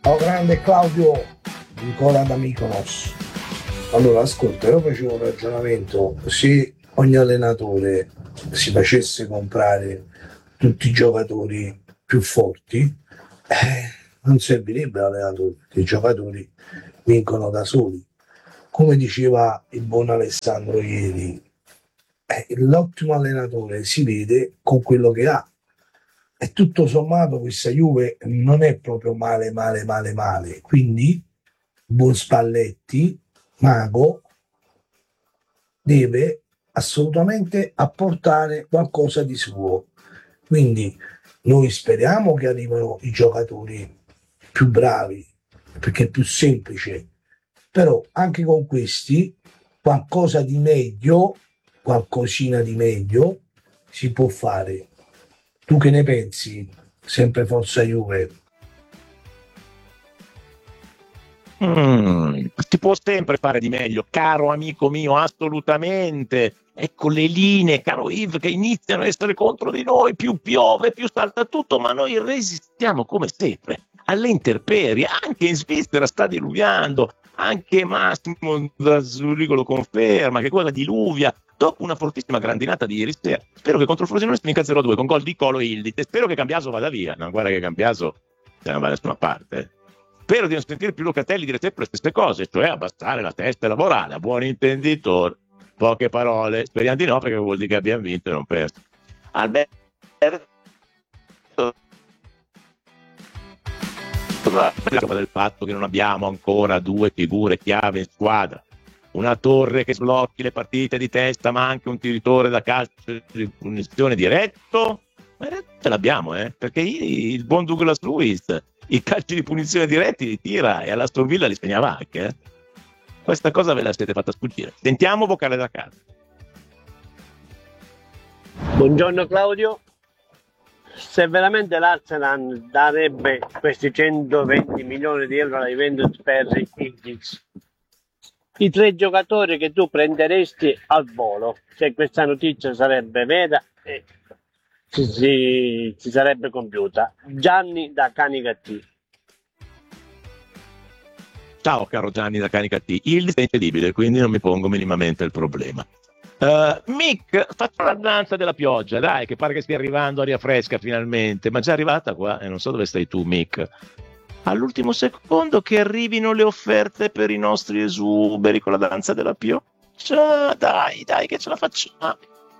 Oh, grande Claudio, Nicola da Mykonos. Allora, ascolta, io facevo un ragionamento, se ogni allenatore si facesse comprare tutti i giocatori più forti, non servirebbe l'allenatore, perché i giocatori vincono da soli. Come diceva il buon Alessandro ieri, l'ottimo allenatore si vede con quello che ha. E tutto sommato questa Juve non è proprio male. Quindi buon Spalletti, mago, deve assolutamente apportare qualcosa di suo. Quindi noi speriamo che arrivino i giocatori più bravi, perché è più semplice, però anche con questi qualcosina di meglio si può fare. Tu che ne pensi? Sempre Forza Juve. Si può sempre fare di meglio, caro amico mio, assolutamente. Ecco le linee, caro Yves, che iniziano a essere contro di noi, più piove, più salta tutto, ma noi resistiamo come sempre alle intemperie. Anche in Svizzera sta diluviando, anche Massimo da Zurigo lo conferma, che quella diluvia dopo una fortissima grandinata di ieri sera. Spero che contro il Frosinone si vinca 0-2 con gol di Colo Ildiz. Spero che Cambiaso vada via. No, guarda che Cambiaso non va da nessuna parte. Spero di non sentire più Locatelli dire sempre le stesse cose, cioè abbassare la testa e lavorare, a buon intenditore. Poche parole, speriamo di no, perché vuol dire che abbiamo vinto e non perso. Alberto del fatto che non abbiamo ancora due figure chiave in squadra, una torre che sblocchi le partite di testa, ma anche un tiratore da calcio di punizione diretto. Ma ce l'abbiamo, perché il buon Douglas Luiz i calci di punizione diretti li tira e all'Aston Villa li segnava anche. Questa cosa ve la siete fatta sfuggire. Sentiamo vocale da casa. Buongiorno Claudio. Se veramente l'Arsenal darebbe questi 120 milioni di euro alla Juventus per Ildiz, i 3 giocatori che tu prenderesti al volo, se questa notizia sarebbe vera e si sarebbe compiuta. Gianni da Canicattì. Ciao caro Gianni da Canicattì. Il è incredibile, quindi non mi pongo minimamente il problema. Mick, faccio la danza della pioggia, dai, che pare che stia arrivando aria fresca finalmente, ma già arrivata qua e non so dove stai tu, Mick. All'ultimo secondo che arrivino le offerte per i nostri esuberi con la danza della pioggia. Dai che ce la facciamo.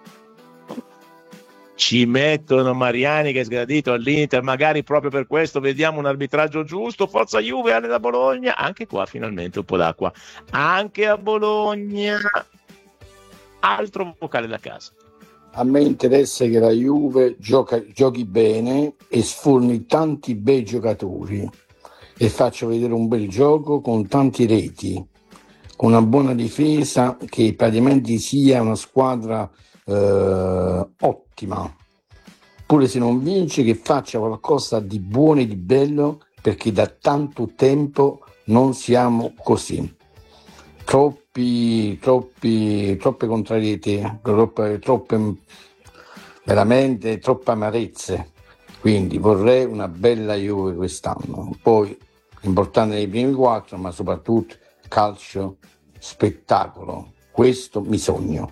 Ci mettono Mariani che è sgradito all'Inter, magari proprio per questo vediamo un arbitraggio giusto. Forza Juve, Ale da Bologna. Anche qua finalmente un po' d'acqua, anche a Bologna. Altro vocale da casa. A me interessa che la Juve giochi bene e sforni tanti bei giocatori e faccia vedere un bel gioco con tanti reti, con una buona difesa, che praticamente sia una squadra ottima. Pure se non vince, che faccia qualcosa di buono e di bello, perché da tanto tempo non siamo così. Troppe contrarietà, veramente troppe amarezze. Quindi vorrei una bella Juve quest'anno. Poi importante nei primi 4, ma soprattutto calcio spettacolo. Questo mi sogno.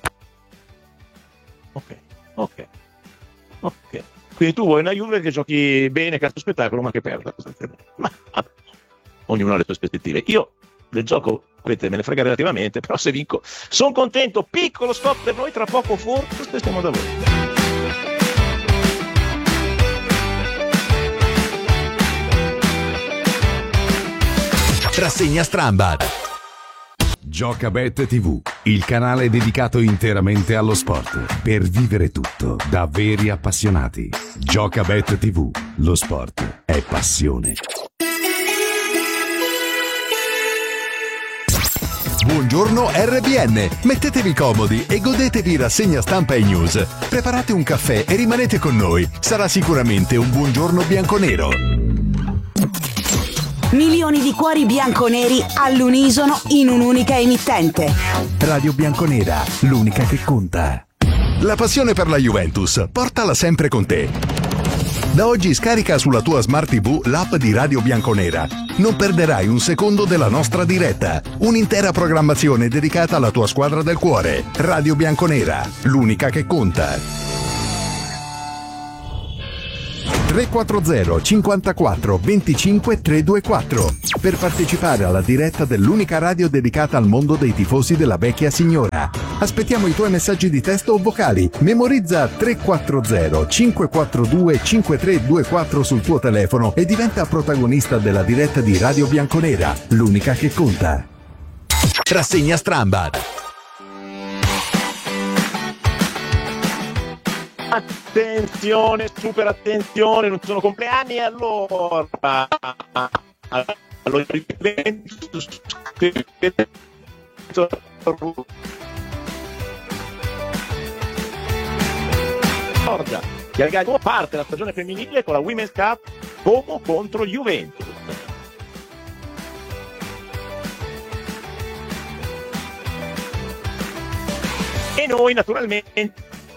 Ok. Quindi tu vuoi una Juve che giochi bene, calcio spettacolo, ma che perda. Ma ognuno ha le sue aspettative. Io del gioco me ne frega relativamente, però se vinco sono contento. Piccolo stop per noi, tra poco forse stiamo da voi. Rassegna Strambad. Giocabet TV, il canale dedicato interamente allo sport, per vivere tutto da veri appassionati. Giocabet TV, lo sport è passione. Buongiorno RBN, mettetevi comodi e godetevi rassegna stampa e news. Preparate un caffè e rimanete con noi, sarà sicuramente un buongiorno bianconero. Milioni di cuori bianconeri all'unisono in un'unica emittente. Radio Bianconera, l'unica che conta. La passione per la Juventus, portala sempre con te. Da oggi scarica sulla tua Smart TV l'app di Radio Bianconera. Non perderai un secondo della nostra diretta. Un'intera programmazione dedicata alla tua squadra del cuore. Radio Bianconera, l'unica che conta. 340 54 25 324 per partecipare alla diretta dell'unica radio dedicata al mondo dei tifosi della vecchia signora. Aspettiamo i tuoi messaggi di testo o vocali. Memorizza 340 542 5324 sul tuo telefono e diventa protagonista della diretta di Radio Bianconera, l'unica che conta. Rassegna Strambad. Attenzione, super attenzione, non sono compleanni, allora ricorda che al Gallo parte la stagione femminile con la Women's Cup Como contro Juventus. E noi naturalmente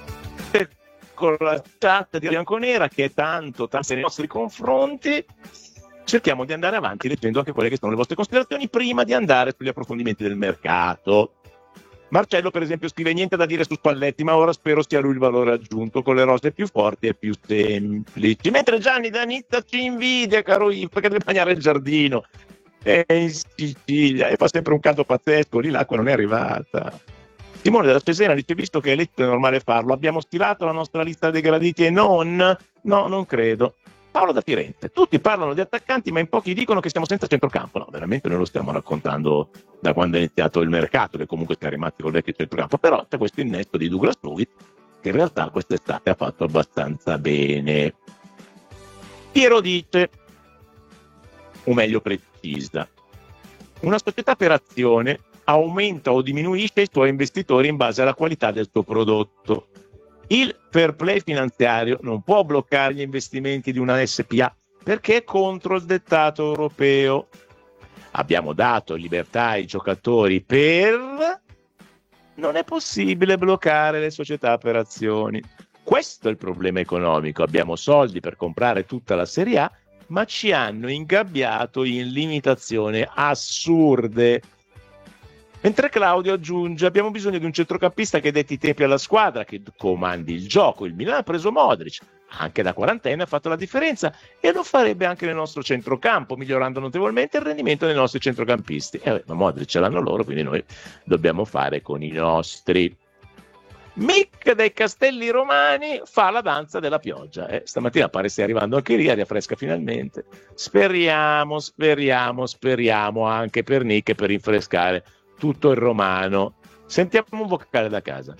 con la chat di Bianconera, che è tanto nei nostri confronti, cerchiamo di andare avanti leggendo anche quelle che sono le vostre considerazioni prima di andare sugli approfondimenti del mercato. Marcello per esempio scrive: niente da dire su Spalletti, ma ora spero sia lui il valore aggiunto, con le rose più forti e più semplici. Mentre Gianni da Nizza ci invidia, caro Yves, perché deve bagnare il giardino, è in Sicilia e fa sempre un caldo pazzesco, lì l'acqua non è arrivata. Simone della Cesena dice: visto che è lecito, è normale farlo, abbiamo stilato la nostra lista dei graditi e non credo. Paolo da Firenze: tutti parlano di attaccanti ma in pochi dicono che siamo senza centrocampo. No, veramente noi lo stiamo raccontando da quando è iniziato il mercato, che comunque siamo rimasti col vecchio centrocampo, però c'è questo innesto di Douglas Luiz che in realtà quest'estate ha fatto abbastanza bene. Piero dice, o meglio precisa: una società per azione aumenta o diminuisce i suoi investitori in base alla qualità del suo prodotto. Il fair play finanziario non può bloccare gli investimenti di una SPA perché è contro il dettato europeo. Abbiamo dato libertà ai giocatori non è possibile bloccare le società per azioni. Questo è il problema economico. Abbiamo soldi per comprare tutta la Serie A, ma ci hanno ingabbiato in limitazioni assurde. Mentre Claudio aggiunge: abbiamo bisogno di un centrocampista che detti i tempi alla squadra, che comandi il gioco. Il Milan ha preso Modric, anche da quarantena ha fatto la differenza, e lo farebbe anche nel nostro centrocampo, migliorando notevolmente il rendimento dei nostri centrocampisti. Ma Modric ce l'hanno loro, quindi noi dobbiamo fare con i nostri. Mick dei Castelli Romani fa la danza della pioggia. Stamattina pare stia arrivando anche lì, aria fresca finalmente. Speriamo anche per Nick, per rinfrescare tutto il romano. Sentiamo un vocale da casa.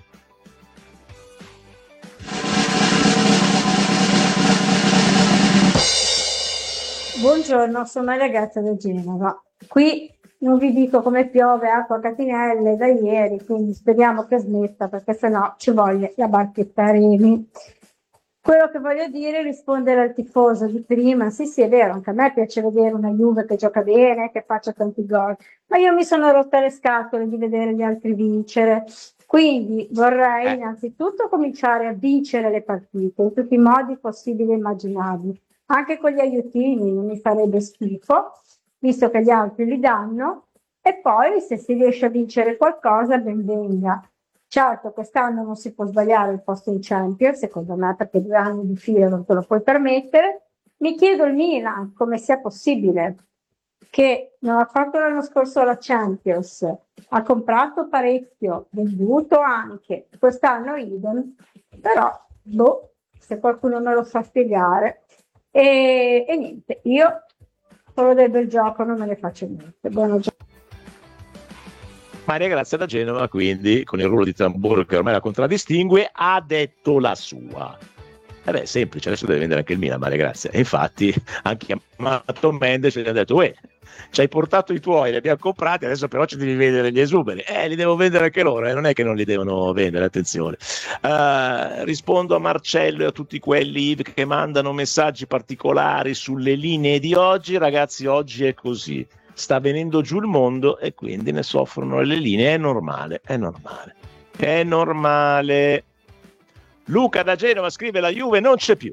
Buongiorno, sono una ragazza da Genova. Qui non vi dico come piove, acqua catinelle da ieri, quindi speriamo che smetta, perché sennò ci voglia la barchetta Remi. Quello che voglio dire è rispondere al tifoso di prima. Sì, è vero, anche a me piace vedere una Juve che gioca bene, che faccia tanti gol, ma io mi sono rotta le scatole di vedere gli altri vincere. Quindi vorrei innanzitutto cominciare a vincere le partite in tutti i modi possibili e immaginabili, anche con gli aiutini, non mi farebbe schifo, visto che gli altri li danno, e poi se si riesce a vincere qualcosa ben venga. Certo, quest'anno non si può sbagliare il posto in Champions, secondo me, perché 2 anni di fila non te lo puoi permettere. Mi chiedo il Milan come sia possibile che non ha fatto l'anno scorso la Champions, ha comprato parecchio, venduto anche, quest'anno idem, però se qualcuno me lo fa spiegare. E niente, io solo del bel gioco non me ne faccio niente. Buona giornata. Maria Grazia da Genova, quindi, con il ruolo di tamburo che ormai la contraddistingue, ha detto la sua. Semplice, adesso deve vendere anche il Milan, Maria Grazia. E infatti anche Matteo Mendes gli ha detto: ci hai portato i tuoi, li abbiamo comprati, adesso però ci devi vendere gli esuberi. Li devo vendere anche loro, non è che non li devono vendere, attenzione. Rispondo a Marcello e a tutti quelli che mandano messaggi particolari sulle linee di oggi. Ragazzi, oggi è così. Sta venendo giù il mondo e quindi ne soffrono le linee. È normale. Luca da Genova scrive: la Juve non c'è più.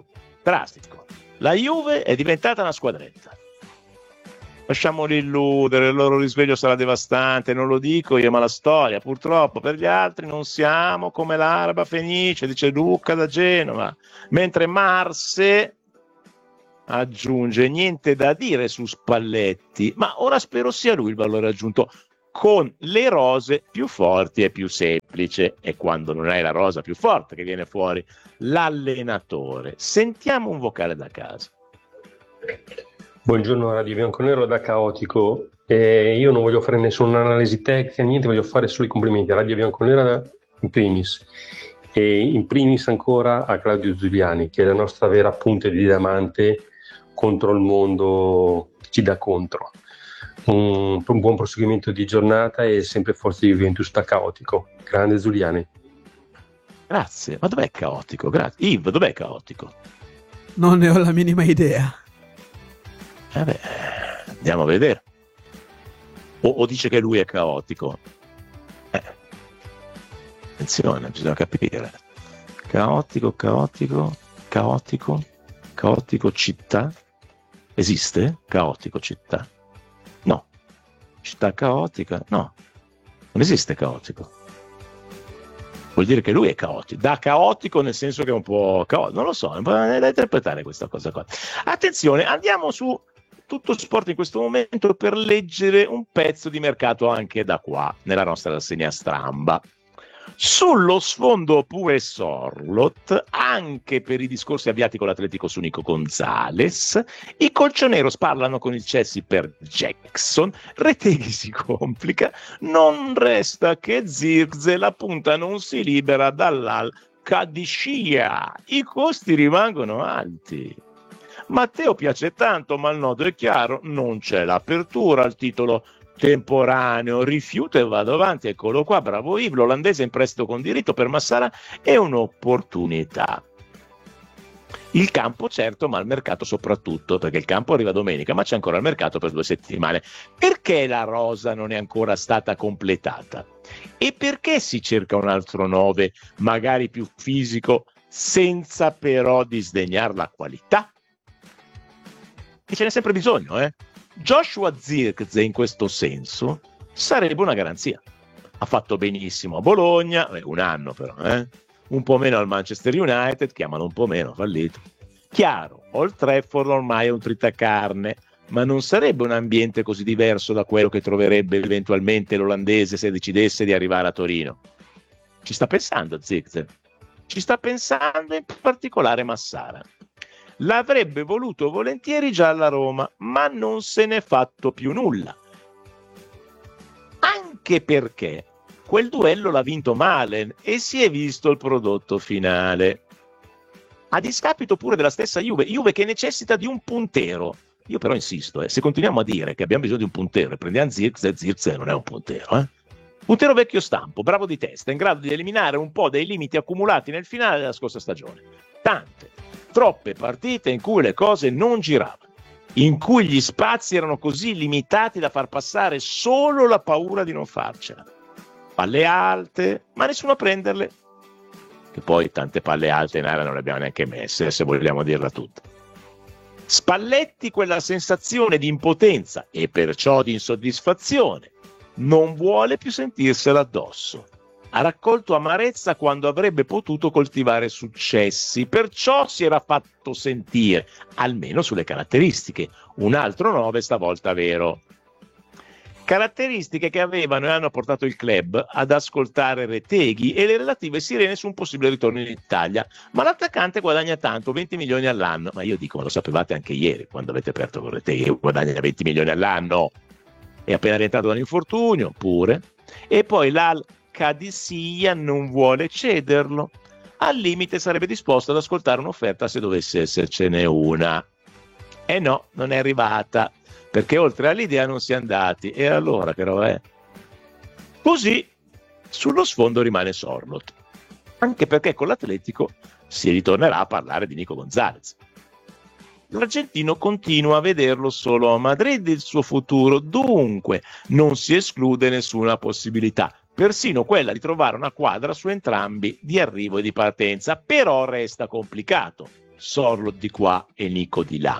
drastico. La Juve è diventata una squadretta. Lasciamoli illudere, il loro risveglio sarà devastante, non lo dico io, ma la storia, purtroppo, per gli altri non siamo come l'Araba Fenice, dice Luca da Genova, mentre Marse aggiunge niente da dire su Spalletti, ma ora spero sia lui il valore aggiunto, con le rose più forti e più semplici, e quando non hai la rosa più forte che viene fuori l'allenatore. Sentiamo un vocale da casa. Buongiorno Radio Bianconero da Caotico. Io non voglio fare nessuna analisi tecnica, niente, voglio fare solo i complimenti a Radio Bianconera in primis, e in primis ancora a Claudio Giuliani, che è la nostra vera punta di diamante contro il mondo che ci dà contro. Un buon proseguimento di giornata e sempre forza Juventus da Caotico. Grande Giuliani. Grazie, ma dov'è Caotico? Grazie. Yves, dov'è Caotico? Non ne ho la minima idea. Andiamo a vedere. O dice che lui è caotico. Attenzione, bisogna capire. Caotico città. Esiste? Caotico città? No. Città caotica? No. Non esiste caotico. Vuol dire che lui è caotico. Da caotico nel senso che è un po' caotico. Non lo so, è un po' da interpretare questa cosa qua. Attenzione, andiamo su Tutto Sport in questo momento per leggere un pezzo di mercato anche da qua, nella nostra rassegna stramba. Sullo sfondo pure Sorlot, anche per i discorsi avviati con l'Atletico su Nico Gonzalez, i colchoneros parlano con il Chelsea per Jackson, Retegui si complica, non resta che Zirkzee, la punta non si libera dall'Al Qadisiyah, i costi rimangono alti. Matteo piace tanto, ma il nodo è chiaro, non c'è l'apertura al titolo temporaneo, rifiuto e vado avanti, eccolo qua, bravo Yves, l'olandese in prestito con diritto per Massara è un'opportunità. Il campo certo, ma il mercato soprattutto, perché il campo arriva domenica, ma c'è ancora il mercato per 2 settimane. Perché la rosa non è ancora stata completata? E perché si cerca un altro 9, magari più fisico, senza però disdegnare la qualità? E ce n'è sempre bisogno, Joshua Zirkzee in questo senso sarebbe una garanzia. Ha fatto benissimo a Bologna, 1 anno però, un po' meno al Manchester United, chiamano un po' meno, fallito. Chiaro, Old Trafford ormai è un tritacarne, ma non sarebbe un ambiente così diverso da quello che troverebbe eventualmente l'olandese se decidesse di arrivare a Torino. Ci sta pensando Zirkzee, ci sta pensando in particolare Massara. L'avrebbe voluto volentieri già alla Roma, ma non se n'è fatto più nulla. Anche perché quel duello l'ha vinto Malen e si è visto il prodotto finale. A discapito pure della stessa Juve che necessita di un puntero. Io però insisto, se continuiamo a dire che abbiamo bisogno di un puntero e prendiamo Zirkzee non è un puntero, Puntero vecchio stampo, bravo di testa, in grado di eliminare un po' dei limiti accumulati nel finale della scorsa stagione. Troppe partite in cui le cose non giravano, in cui gli spazi erano così limitati da far passare solo la paura di non farcela. Palle alte, ma nessuno a prenderle. Che poi tante palle alte in area non le abbiamo neanche messe, se vogliamo dirla tutta. Spalletti quella sensazione di impotenza e perciò di insoddisfazione non vuole più sentirsela addosso. Ha raccolto amarezza quando avrebbe potuto coltivare successi, perciò si era fatto sentire, almeno sulle caratteristiche, un altro 9 stavolta vero. Caratteristiche che avevano e hanno portato il club ad ascoltare Retegui e le relative sirene su un possibile ritorno in Italia. Ma l'attaccante guadagna tanto, 20 milioni all'anno. Ma io dico, ma lo sapevate anche ieri, quando avete aperto con Retegui, guadagna 20 milioni all'anno. È appena rientrato dall'infortunio, pure. E poi l'Al Qadisiyah non vuole cederlo. Al limite sarebbe disposto ad ascoltare un'offerta se dovesse essercene una. E no, non è arrivata, perché oltre all'idea non si è andati. E allora che roba è? Così sullo sfondo rimane Sorlot, anche perché con l'Atletico si ritornerà a parlare di Nico Gonzalez. L'argentino continua a vederlo solo a Madrid il suo futuro, dunque non si esclude nessuna possibilità, persino quella di trovare una quadra su entrambi di arrivo e di partenza, però resta complicato. Sorloth di qua e Nico di là.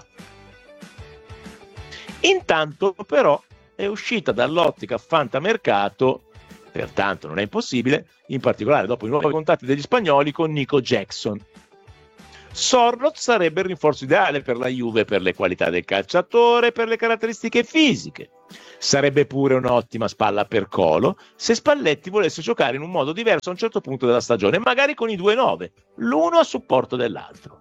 Intanto però è uscita dall'ottica fantamercato, pertanto non è impossibile, in particolare dopo i nuovi contatti degli spagnoli, con Nico Jackson. Sorloth sarebbe il rinforzo ideale per la Juve per le qualità del calciatore e per le caratteristiche fisiche. Sarebbe pure un'ottima spalla per Colo se Spalletti volesse giocare in un modo diverso a un certo punto della stagione, magari con i 2-9, l'uno a supporto dell'altro.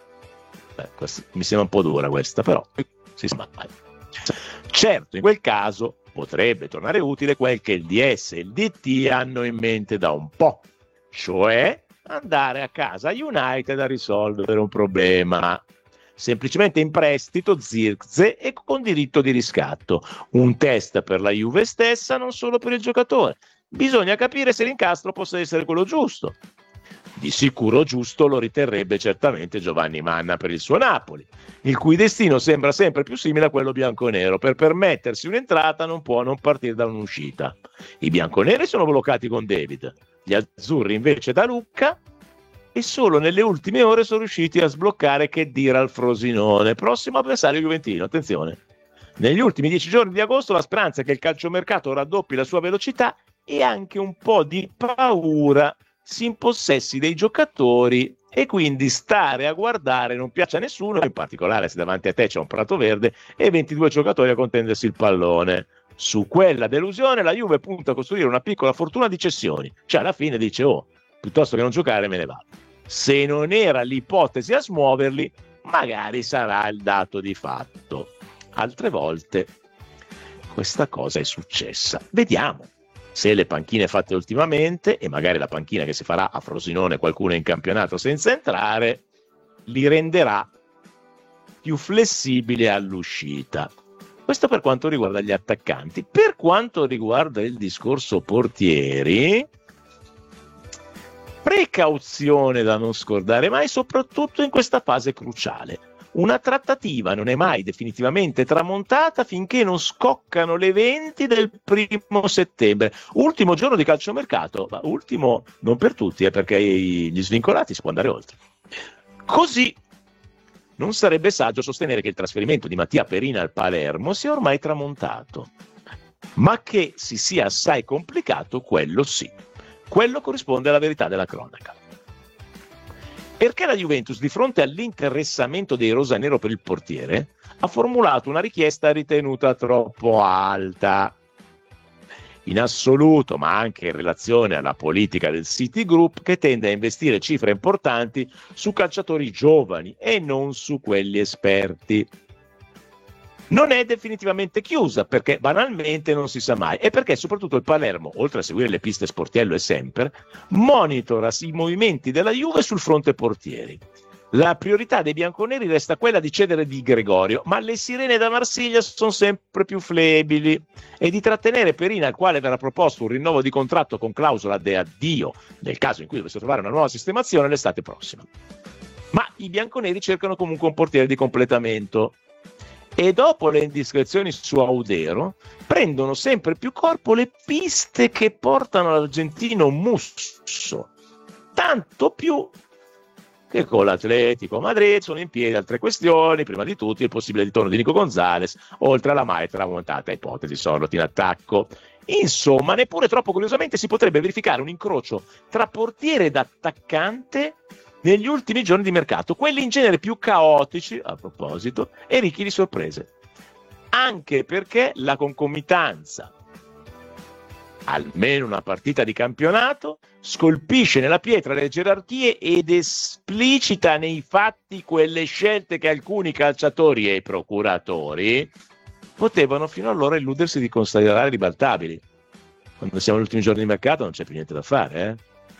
Mi sembra un po' dura questa, però si sa mai. Certo, in quel caso potrebbe tornare utile quel che il DS e il DT hanno in mente da un po', cioè andare a casa United a risolvere un problema. Semplicemente in prestito Zirkzee e con diritto di riscatto. Un test per la Juve stessa, non solo per il giocatore. Bisogna capire se l'incastro possa essere quello giusto. Di sicuro giusto lo riterrebbe certamente Giovanni Manna per il suo Napoli, il cui destino sembra sempre più simile a quello bianconero. Per permettersi un'entrata non può non partire da un'uscita. I bianconeri sono bloccati con David, gli azzurri invece da Lucca, e solo nelle ultime ore sono riusciti a sbloccare Khedira al Frosinone, prossimo avversario juventino. Attenzione, negli ultimi 10 giorni di agosto la speranza è che il calciomercato raddoppi la sua velocità e anche un po' di paura si impossessi dei giocatori, e quindi stare a guardare non piace a nessuno, in particolare se davanti a te c'è un prato verde e 22 giocatori a contendersi il pallone. Su quella delusione la Juve punta a costruire una piccola fortuna di cessioni, cioè alla fine dice: oh, piuttosto che non giocare me ne vado. Se non era l'ipotesi a smuoverli, magari sarà il dato di fatto. Altre volte questa cosa è successa. Vediamo se le panchine fatte ultimamente, e magari la panchina che si farà a Frosinone, qualcuno in campionato senza entrare, li renderà più flessibili all'uscita. Questo per quanto riguarda gli attaccanti. Per quanto riguarda il discorso portieri, precauzione da non scordare mai, soprattutto in questa fase cruciale. Una trattativa non è mai definitivamente tramontata finché non scoccano le 20 del 1 settembre, ultimo giorno di calciomercato, ma ultimo non per tutti, perché gli svincolati si può andare oltre. Così non sarebbe saggio sostenere che il trasferimento di Mattia Perina al Palermo sia ormai tramontato, ma che si sia assai complicato, quello sì. Quello corrisponde alla verità della cronaca. Perché la Juventus, di fronte all'interessamento dei rosanero per il portiere, ha formulato una richiesta ritenuta troppo alta. In assoluto, ma anche in relazione alla politica del City Group, che tende a investire cifre importanti su calciatori giovani e non su quelli esperti. Non è definitivamente chiusa, perché banalmente non si sa mai, e perché soprattutto il Palermo, oltre a seguire le piste Sportiello e Semper, monitora i movimenti della Juve sul fronte portieri. La priorità dei bianconeri resta quella di cedere Di Gregorio, ma le sirene da Marsiglia sono sempre più flebili, e di trattenere Perina, al quale verrà proposto un rinnovo di contratto con clausola di addio nel caso in cui dovesse trovare una nuova sistemazione l'estate prossima. Ma i bianconeri cercano comunque un portiere di completamento, e dopo le indiscrezioni su Audero prendono sempre più corpo le piste che portano l'argentino Musso, tanto più che con l'Atletico Madrid sono in piedi altre questioni, prima di tutto il possibile ritorno di Nico Gonzalez, oltre alla mai tramontata ipotesi Sorloth in attacco. Insomma, neppure troppo curiosamente si potrebbe verificare un incrocio tra portiere ed attaccante negli ultimi giorni di mercato, quelli in genere più caotici, a proposito, e ricchi di sorprese. Anche perché la concomitanza, almeno una partita di campionato, scolpisce nella pietra le gerarchie ed esplicita nei fatti quelle scelte che alcuni calciatori e procuratori potevano fino allora illudersi di considerare ribaltabili. Quando siamo agli ultimi giorni di mercato non c'è più niente da fare,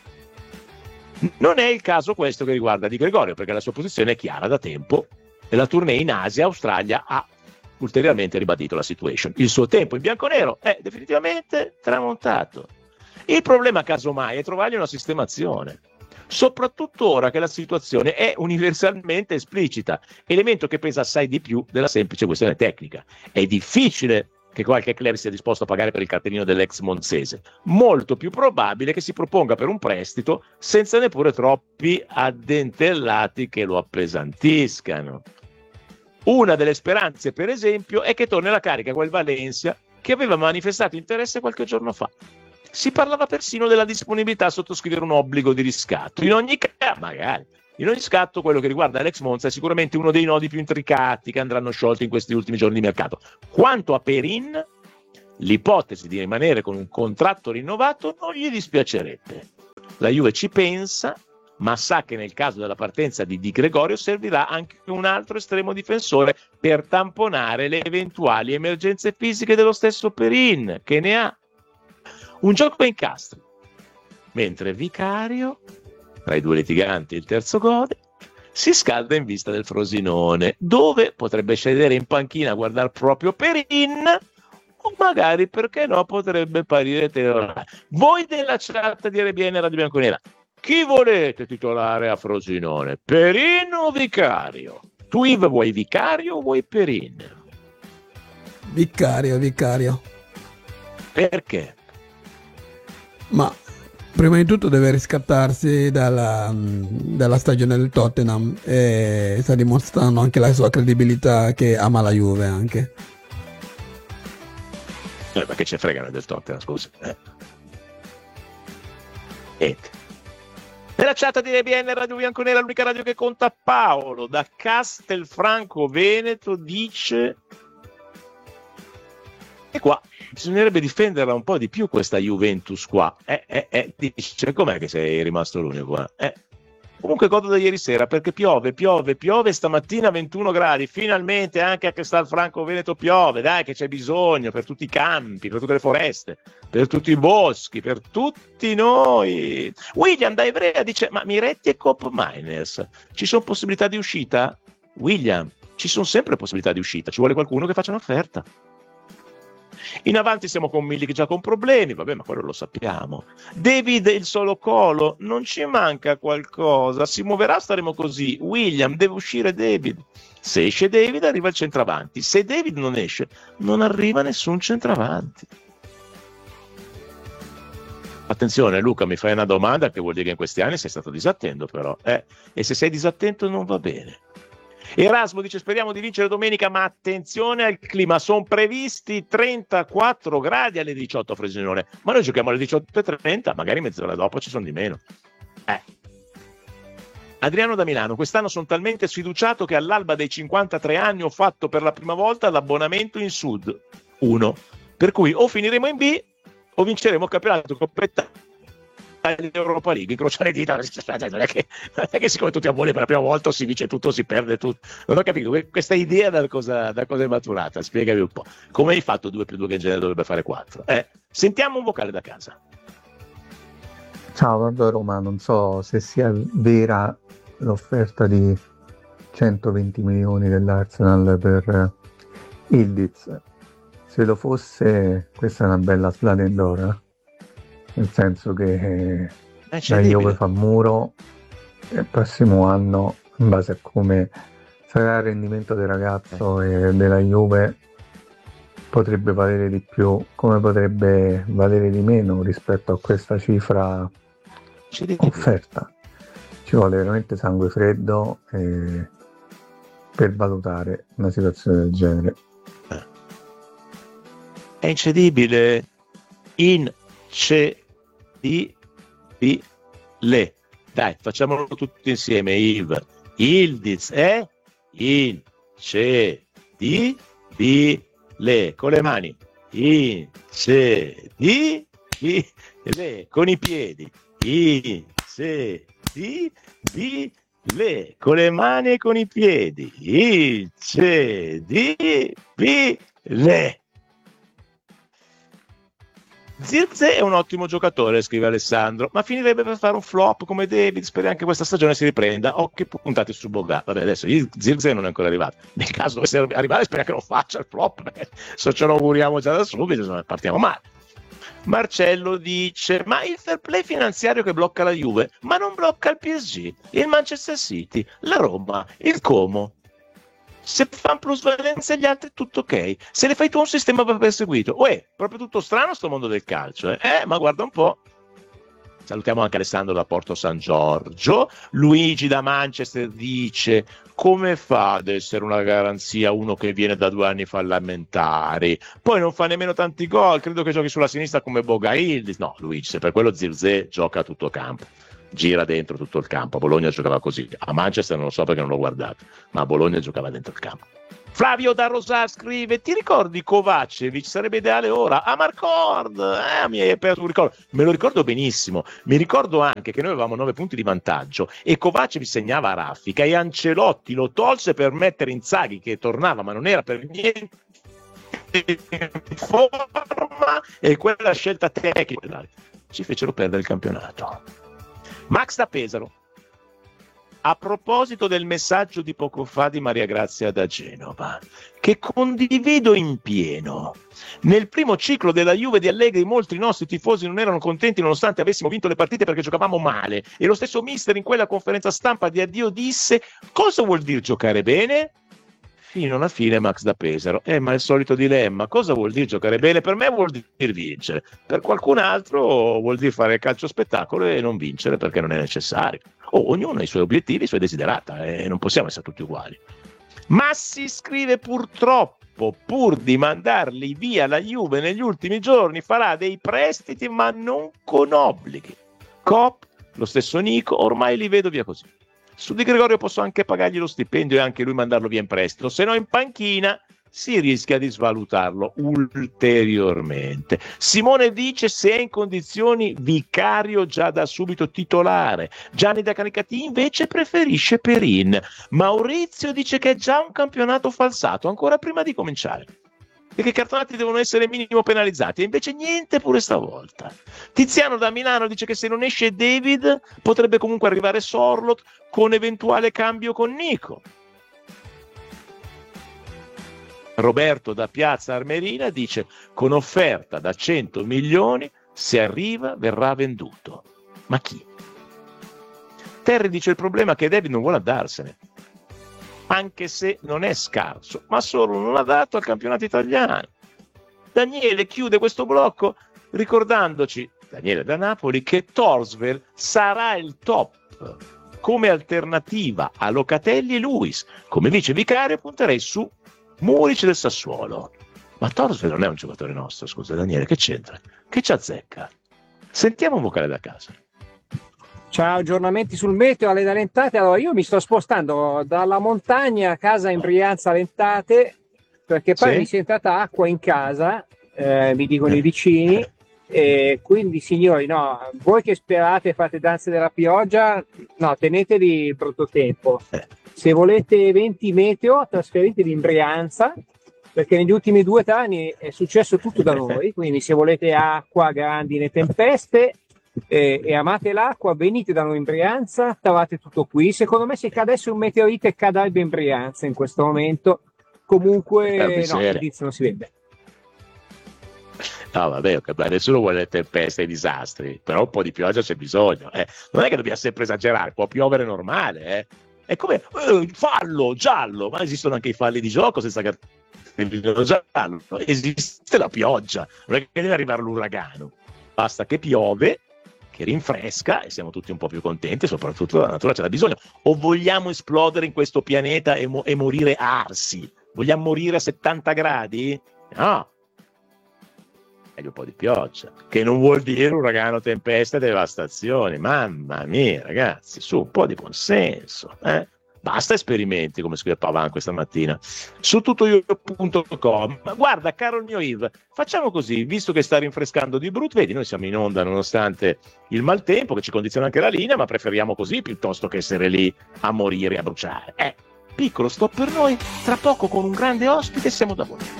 Non è il caso questo che riguarda Di Gregorio, perché la sua posizione è chiara da tempo e la tournée in Asia, Australia ha ulteriormente ribadito la situation. Il suo tempo in bianconero è definitivamente tramontato. Il problema casomai è trovargli una sistemazione, soprattutto ora che la situazione è universalmente esplicita, elemento che pesa assai di più della semplice questione tecnica. È difficile che qualche club sia disposto a pagare per il cartellino dell'ex monzese. Molto più probabile che si proponga per un prestito senza neppure troppi addentellati che lo appesantiscano. Una delle speranze, per esempio, è che torni alla carica quel Valencia che aveva manifestato interesse qualche giorno fa. Si parlava persino della disponibilità a sottoscrivere un obbligo di riscatto. In ogni caso, magari. In ogni scatto, quello che riguarda Alex Monza è sicuramente uno dei nodi più intricati che andranno sciolti in questi ultimi giorni di mercato. Quanto a Perin, l'ipotesi di rimanere con un contratto rinnovato non gli dispiacerebbe. La Juve ci pensa, ma sa che nel caso della partenza di Di Gregorio servirà anche un altro estremo difensore per tamponare le eventuali emergenze fisiche dello stesso Perin, che ne ha. Un gioco a incastri, mentre Vicario, tra i due litiganti il terzo gode, si scalda in vista del Frosinone, dove potrebbe sedere in panchina a guardare proprio Perin, o magari, perché no, potrebbe parire titolare. Voi della chat di RBN Radio Bianconera, chi volete titolare a Frosinone? Perin o Vicario? Tu Yves vuoi Vicario o vuoi Perin? Vicario. Perché? Ma prima di tutto deve riscattarsi dalla stagione del Tottenham e sta dimostrando anche la sua credibilità, che ama la Juve anche. Ma che ce fregano del Tottenham, scusa. Niente. Nella chat di RBN Radio Bianconera, l'unica radio che conta, Paolo da Castelfranco Veneto dice: e qua bisognerebbe difenderla un po' di più questa Juventus qua. Dice, com'è che sei rimasto l'unico qua? Comunque godo da ieri sera, perché piove, stamattina 21 gradi, finalmente anche a Castelfranco Veneto piove, dai che c'è bisogno per tutti i campi, per tutte le foreste, per tutti i boschi, per tutti noi. William da Ivrea dice, ma Miretti e Cop Miners, ci sono possibilità di uscita? William, ci sono sempre possibilità di uscita, ci vuole qualcuno che faccia un'offerta. In avanti siamo con Milik già con problemi, vabbè, ma quello lo sappiamo. David il solo colo, non ci manca qualcosa, si muoverà, staremo così. William, deve uscire David. Se esce David arriva il centravanti, se David non esce non arriva nessun centravanti. Attenzione Luca, mi fai una domanda che vuol dire che in questi anni sei stato disattento però, e se sei disattento non va bene. Erasmo dice, speriamo di vincere domenica, ma attenzione al clima, sono previsti 34 gradi alle 18 a Frosinone, ma noi giochiamo alle 18:30, magari mezz'ora dopo ci sono di meno. Adriano da Milano, quest'anno sono talmente sfiduciato che all'alba dei 53 anni ho fatto per la prima volta l'abbonamento in Sud 1, per cui o finiremo in B o vinceremo il campionato Coppa Europa League, incrocia le dita, non è che siccome tutti a buoni per la prima volta si vince tutto, si perde tutto. Non ho capito questa idea da cosa è maturata, spiegami un po'. Come hai fatto 2 più 2 che in genere dovrebbe fare 4? Sentiamo un vocale da casa. Ciao, guarda Roma, non so se sia vera l'offerta di 120 milioni dell'Arsenal per Ildiz. Se lo fosse, questa è una bella Splendora, nel senso che la Juve fa muro e il prossimo anno, in base a come sarà il rendimento del ragazzo e della Juve, potrebbe valere di più, come potrebbe valere di meno rispetto a questa cifra offerta. Ci vuole veramente sangue freddo per valutare una situazione del genere. È incredibile, dai, facciamolo tutti insieme, Yves. Ildiz è incredibile, con le mani, incredibile, con i piedi, incredibile, con le mani e con i piedi, incredibile. Zirkzee è un ottimo giocatore, scrive Alessandro, ma finirebbe per fare un flop come David. Speriamo anche questa stagione si riprenda. Occhi puntati su Boga. Vabbè, adesso Zirkzee non è ancora arrivato. Nel caso dovesse arrivare, speriamo che non faccia il flop, perché se ce lo auguriamo già da subito, partiamo male. Marcello dice, ma il fair play finanziario che blocca la Juve, ma non blocca il PSG, il Manchester City, la Roma, il Como. Se fanno plusvalenza gli altri, tutto ok. Se le fai tu, un sistema va perseguito. Proprio tutto strano sto mondo del calcio. Ma guarda un po'. Salutiamo anche Alessandro da Porto San Giorgio. Luigi da Manchester dice: come fa ad essere una garanzia uno che viene da 2 anni fallimentari? Poi non fa nemmeno tanti gol, credo che giochi sulla sinistra come Bogaildis. No, Luigi, se per quello Zirze gioca a tutto campo, gira dentro tutto il campo. A Bologna giocava così, a Manchester non lo so perché non l'ho guardato, ma a Bologna giocava dentro il campo. Flavio da Rosar scrive: ti ricordi Kovacevic? Sarebbe ideale ora a Marcord. Mi hai aperto un ricordo. Me lo ricordo benissimo. Mi ricordo anche che noi avevamo 9 punti di vantaggio e Kovacevic segnava a raffica e Ancelotti lo tolse per mettere Inzaghi che tornava, ma non era per niente in forma, e quella scelta tecnica ci fecero perdere il campionato. Max da Pesaro: a proposito del messaggio di poco fa di Maria Grazia da Genova, che condivido in pieno. Nel primo ciclo della Juve di Allegri molti nostri tifosi non erano contenti nonostante avessimo vinto le partite perché giocavamo male, e lo stesso mister in quella conferenza stampa di addio disse: cosa vuol dire giocare bene? Fino alla fine Max da Pesaro. Ma è il solito dilemma: cosa vuol dire giocare bene? Per me vuol dire vincere, per qualcun altro vuol dire fare calcio spettacolo e non vincere perché non è necessario. Ognuno ha i suoi obiettivi, i suoi desiderata, e non possiamo essere tutti uguali. Massi scrive: purtroppo, pur di mandarli via la Juve negli ultimi giorni, farà dei prestiti ma non con obblighi. Cop, lo stesso Nico, ormai li vedo via così. Su Di Gregorio posso anche pagargli lo stipendio e anche lui mandarlo via in prestito, se no in panchina si rischia di svalutarlo ulteriormente. Simone dice: se è in condizioni Vicario già da subito titolare. Gianni da Canicati invece preferisce Perin. Maurizio dice che è già un campionato falsato ancora prima di cominciare e che i cartonati devono essere minimo penalizzati, e invece niente pure stavolta. Tiziano da Milano dice che se non esce David potrebbe comunque arrivare Sorloth con eventuale cambio con Nico. Roberto da Piazza Armerina dice: con offerta da 100 milioni, se arriva verrà venduto. Ma chi? Terry dice: il problema è che David non vuole andarsene, anche se non è scarso, ma solo non adatto al campionato italiano. Daniele chiude questo blocco ricordandoci, Daniele da Napoli, che Torsver sarà il top come alternativa a Locatelli e Luis. Come vice vicario punterei su Muric del Sassuolo. Ma Torsver non è un giocatore nostro, scusa Daniele, che c'entra? Che ci azzecca? Sentiamo un vocale da casa. Ciao, aggiornamenti sul meteo alle Lentate. Allora, io mi sto spostando dalla montagna a casa in Brianza Lentate, perché poi mi si è entrata acqua in casa, mi dicono i vicini, e quindi signori, no, voi che sperate fate danze della pioggia, no, tenetevi il brutto tempo. Se volete eventi meteo, trasferitevi in Brianza, perché negli ultimi 2 o 3 anni è successo tutto da noi, quindi se volete acqua, grandine, tempeste, e amate l'acqua, venite da noi in Brianza, trovate tutto qui. Secondo me se cadesse un meteorite cadrebbe in Brianza in questo momento. Comunque no, l'indizio non si vede. No, vabbè, nessuno vuole tempeste e disastri, però un po' di pioggia c'è bisogno. Non è che dobbiamo sempre esagerare, può piovere normale. È come fallo giallo, ma esistono anche i falli di gioco senza cartellino giallo. Esiste la pioggia, non è che deve arrivare l'uragano, basta che piove, che rinfresca e siamo tutti un po' più contenti, soprattutto la natura ce l'ha bisogno. O vogliamo esplodere in questo pianeta e morire arsi? Vogliamo morire a 70 gradi? No. Meglio un po' di pioggia, che non vuol dire uragano, tempesta e devastazioni. Mamma mia, ragazzi, su un po' di buonsenso, Basta esperimenti, come scrive Pavan questa mattina su tuttoio.com. Ma guarda, caro il mio Yves, facciamo così, visto che sta rinfrescando di brutto, vedi, noi siamo in onda nonostante il maltempo che ci condiziona anche la linea, ma preferiamo così piuttosto che essere lì a morire, a bruciare. Piccolo stop per noi, tra poco con un grande ospite siamo da voi.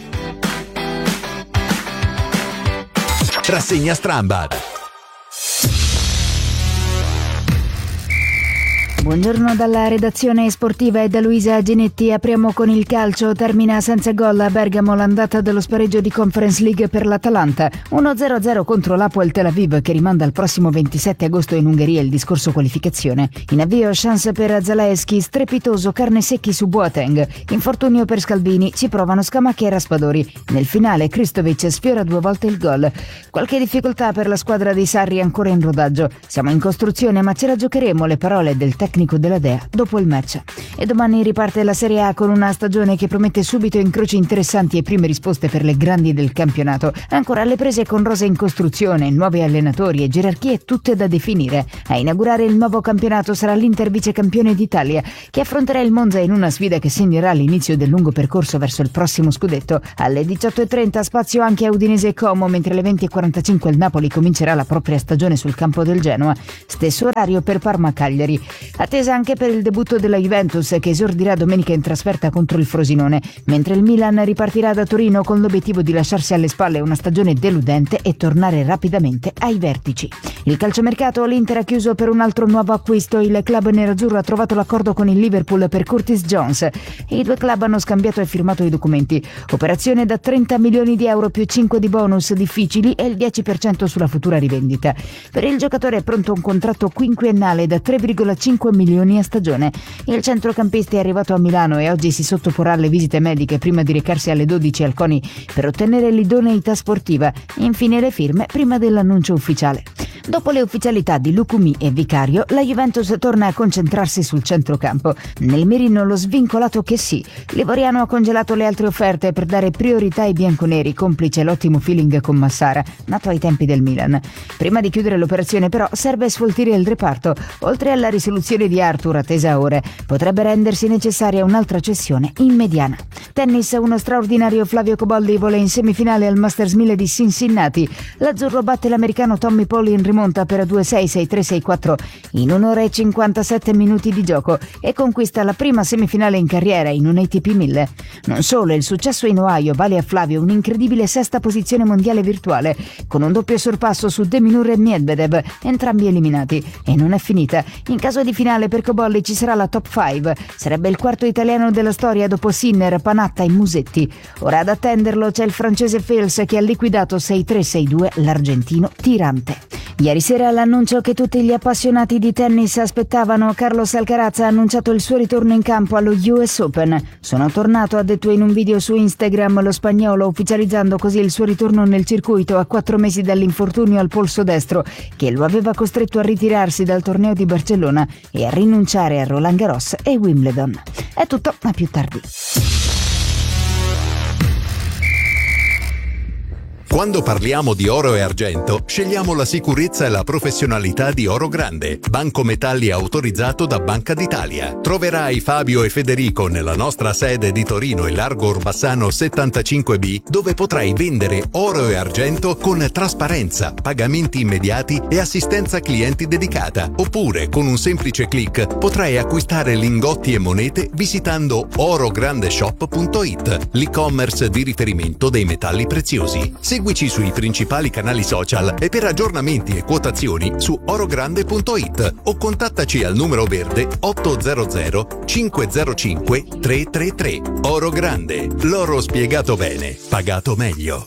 Rassegna Strambad. Buongiorno dalla redazione sportiva e da Luisa Ginetti. Apriamo con il calcio. Termina senza gol a Bergamo l'andata dello spareggio di Conference League per l'Atalanta. 1-0-0 contro l'Hapoel Tel Aviv, che rimanda al prossimo 27 agosto in Ungheria il discorso qualificazione. In avvio chance per Zalewski, strepitoso carne secchi su Boateng. Infortunio per Scalvini, ci provano Scamacchi e Raspadori. Nel finale Kristovic sfiora 2 volte il gol. Qualche difficoltà per la squadra di Sarri ancora in rodaggio. Siamo in costruzione ma ce la giocheremo, le parole del tecnico della Dea dopo il match. E domani riparte la Serie A con una stagione che promette subito incroci interessanti e prime risposte per le grandi del campionato. Ancora alle prese con rose in costruzione, nuovi allenatori e gerarchie tutte da definire. A inaugurare il nuovo campionato sarà l'Inter vicecampione d'Italia, che affronterà il Monza in una sfida che segnerà l'inizio del lungo percorso verso il prossimo scudetto. Alle 18:30 spazio anche a Udinese e Como, mentre alle 20:45 il Napoli comincerà la propria stagione sul campo del Genoa. Stesso orario per Parma-Cagliari. Attesa anche per il debutto della Juventus, che esordirà domenica in trasferta contro il Frosinone, mentre il Milan ripartirà da Torino con l'obiettivo di lasciarsi alle spalle una stagione deludente e tornare rapidamente ai vertici. Il calciomercato, l'Inter ha chiuso per un altro nuovo acquisto. Il club nerazzurro ha trovato l'accordo con il Liverpool per Curtis Jones e i due club hanno scambiato e firmato i documenti. Operazione da 30 milioni di euro più 5 di bonus difficili e il 10% sulla futura rivendita. Per il giocatore è pronto un contratto quinquennale da 3,5 milioni a stagione. Il centrocampista è arrivato a Milano e oggi si sottoporrà alle visite mediche prima di recarsi alle 12 al CONI per ottenere l'idoneità sportiva. Infine le firme prima dell'annuncio ufficiale. Dopo le ufficialità di Lucumi e Vicario, la Juventus torna a concentrarsi sul centrocampo. Nel mirino lo svincolato che sì. L'Ivoriano ha congelato le altre offerte per dare priorità ai bianconeri, complice l'ottimo feeling con Massara, nato ai tempi del Milan. Prima di chiudere l'operazione però serve sfoltire il reparto. Oltre alla risoluzione di Arthur attesa a ore, potrebbe rendersi necessaria un'altra cessione in mediana. Tennis, uno straordinario Flavio Cobolli vola in semifinale al Masters 1000 di Cincinnati. L'azzurro batte l'americano Tommy Paul in rimonta per 2-6, 6-3, 6-4 in 1 ora e 57 minuti di gioco e conquista la prima semifinale in carriera in un ATP 1000. Non solo, il successo in Ohio vale a Flavio un'incredibile sesta posizione mondiale virtuale, con un doppio sorpasso su De Minaur e Medvedev, entrambi eliminati. E non è finita. In caso di finale per Cobolli ci sarà la top 5. Sarebbe il quarto italiano della storia dopo Sinner, Panatta e Musetti. Ora ad attenderlo c'è il francese Fels, che ha liquidato 6-3, 6-2 l'argentino Tirante. Ieri sera l'annuncio che tutti gli appassionati di tennis aspettavano. Carlos Alcaraz ha annunciato il suo ritorno in campo allo US Open. Sono tornato, ha detto in un video su Instagram lo spagnolo, ufficializzando così il suo ritorno nel circuito a 4 mesi dall'infortunio al polso destro che lo aveva costretto a ritirarsi dal torneo di Barcellona e a rinunciare a Roland Garros e Wimbledon. È tutto, a più tardi. Quando parliamo di oro e argento, scegliamo la sicurezza e la professionalità di Oro Grande, banco metalli autorizzato da Banca d'Italia. Troverai Fabio e Federico nella nostra sede di Torino e Largo Orbassano 75B, dove potrai vendere oro e argento con trasparenza, pagamenti immediati e assistenza clienti dedicata. Oppure, con un semplice click, potrai acquistare lingotti e monete visitando orograndeshop.it, l'e-commerce di riferimento dei metalli preziosi. Seguici sui principali canali social e per aggiornamenti e quotazioni su orogrande.it o contattaci al numero verde 800 505 333. Oro Grande, l'oro spiegato bene, pagato meglio.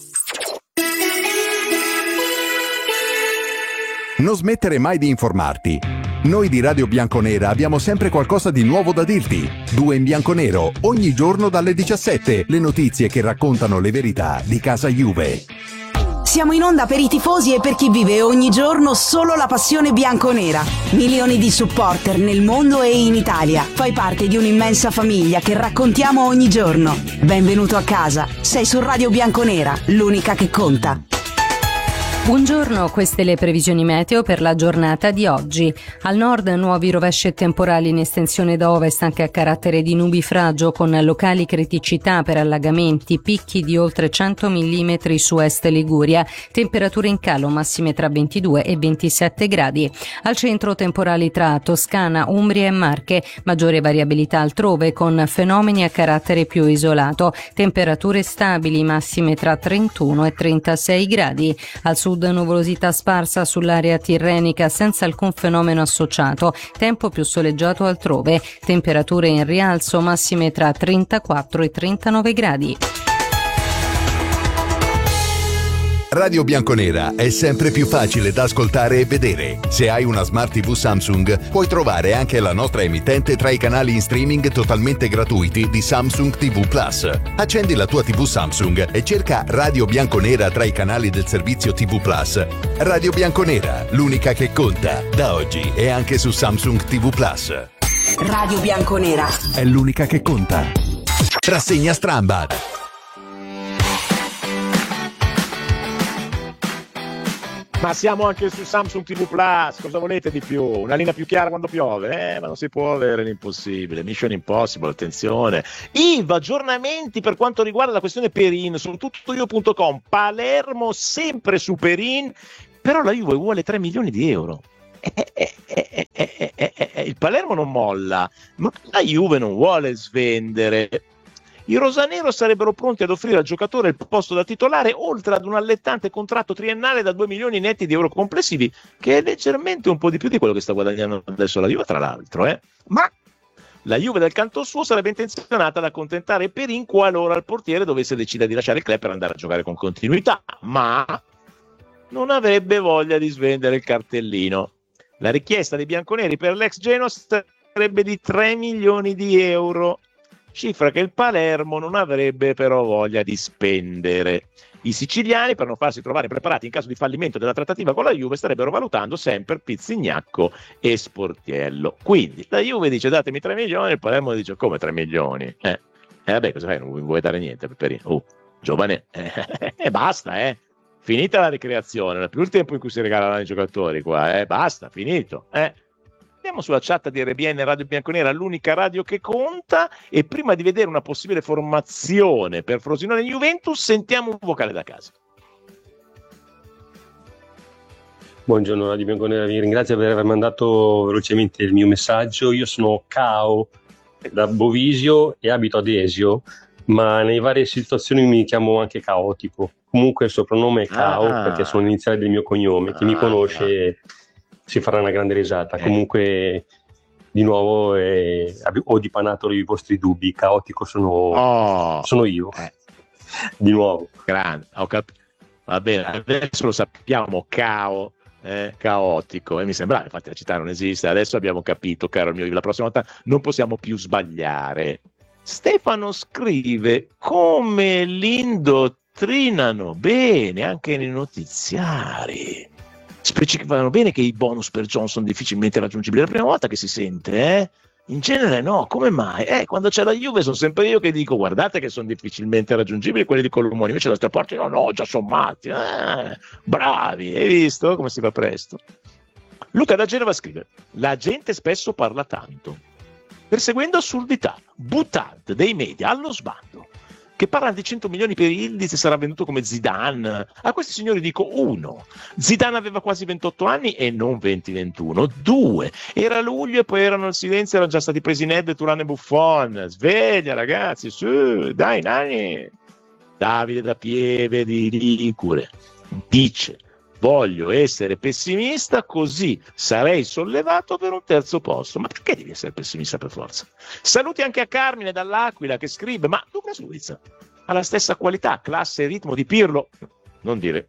Non smettere mai di informarti. Noi di Radio Bianconera abbiamo sempre qualcosa di nuovo da dirti. 2 in bianconero, ogni giorno dalle 17, le notizie che raccontano le verità di casa Juve. Siamo in onda per i tifosi e per chi vive ogni giorno solo la passione bianconera. Milioni di supporter nel mondo e in Italia. Fai parte di un'immensa famiglia che raccontiamo ogni giorno. Benvenuto a casa. Sei su Radio Bianconera, l'unica che conta. Buongiorno, queste le previsioni meteo per la giornata di oggi. Al nord nuovi rovesci e temporali in estensione da ovest anche a carattere di nubifragio con locali criticità per allagamenti, picchi di oltre 100 mm su est Liguria, temperature in calo massime tra 22 e 27 gradi. Al centro temporali tra Toscana, Umbria e Marche, maggiore variabilità altrove con fenomeni a carattere più isolato, temperature stabili massime tra 31 e 36 gradi. Al sud sud nuvolosità sparsa sull'area tirrenica senza alcun fenomeno associato, tempo più soleggiato altrove, temperature in rialzo, massime tra 34 e 39 gradi. Radio Bianconera è sempre più facile da ascoltare e vedere. Se hai una Smart TV Samsung, puoi trovare anche la nostra emittente tra i canali in streaming totalmente gratuiti di Samsung TV Plus. Accendi la tua TV Samsung e cerca Radio Bianconera tra i canali del servizio TV Plus. Radio Bianconera, l'unica che conta, da oggi e anche su Samsung TV Plus. Radio Bianconera è l'unica che conta. Rassegna Strambad. Ma siamo anche su Samsung TV Plus, cosa volete di più? Una linea più chiara quando piove? Ma non si può avere l'impossibile, Mission Impossible, attenzione. IVA, aggiornamenti per quanto riguarda la questione Perin, su tuttoio.com, Palermo sempre su Perin, però la Juve vuole 3 milioni di euro. Il Palermo non molla, ma la Juve non vuole svendere. I rosanero sarebbero pronti ad offrire al giocatore il posto da titolare, oltre ad un allettante contratto triennale da 2 milioni netti di euro complessivi, che è leggermente un po' di più di quello che sta guadagnando adesso la Juve, tra l'altro. Ma la Juve dal canto suo sarebbe intenzionata ad accontentare Perin qualora il portiere dovesse decidere di lasciare il club per andare a giocare con continuità, ma non avrebbe voglia di svendere il cartellino. La richiesta dei bianconeri per l'ex Genoa sarebbe di 3 milioni di euro. Cifra che il Palermo non avrebbe però voglia di spendere. I siciliani, per non farsi trovare preparati in caso di fallimento della trattativa con la Juve, starebbero valutando sempre Pizzignacco e Sportiello. Quindi la Juve dice datemi 3 milioni, il Palermo dice come 3 milioni? Vabbè, cosa fai? Non vuoi dare niente per Perino? Giovane, basta, finita la ricreazione, non è più il tempo in cui si regalano i giocatori qua, basta, finito, Andiamo sulla chat di RBN Radio Bianconera, l'unica radio che conta, e prima di vedere una possibile formazione per Frosinone e Juventus sentiamo un vocale da casa. Buongiorno Radio Bianconera, vi ringrazio per aver mandato velocemente il mio messaggio. Io sono Cao da Bovisio e abito ad Esio, ma nelle varie situazioni mi chiamo anche Caotico. Comunque il soprannome è Cao perché sono l'iniziale del mio cognome. Chi mi conosce si farà una grande risata. Comunque di nuovo ho dipanato i vostri dubbi. Caotico sono io di nuovo. Grande, va bene, adesso lo sappiamo. Caotico, mi sembrava, infatti la città non esiste, adesso abbiamo capito, caro mio, la prossima volta non possiamo più sbagliare. Stefano scrive come l'indottrinano bene anche nei notiziari. Specificano bene che i bonus per Johnson difficilmente raggiungibili. È la prima volta che si sente, In genere no, come mai? Quando c'è la Juve sono sempre io che dico guardate che sono difficilmente raggiungibili quelli di Colomoni, invece l'altra parte no, già sommati, bravi, hai visto come si va presto? Luca da Genova scrive: la gente spesso parla tanto, perseguendo assurdità, buttad dei media allo sbando, che parlano di 100 milioni per Ildiz e sarà venduto come Zidane. A questi signori dico: 1. Zidane aveva quasi 28 anni e non 20-21. 2. Era luglio e poi erano al silenzio, erano già stati presi Nedved, Turan e Buffon. Sveglia ragazzi, su, dai Nani. Davide da Pieve di Ligure dice: voglio essere pessimista così sarei sollevato per un terzo posto. Ma perché devi essere pessimista per forza? Saluti anche a Carmine dall'Aquila che scrive: ma Douglas Luiz ha la stessa qualità, classe e ritmo di Pirlo? Non dire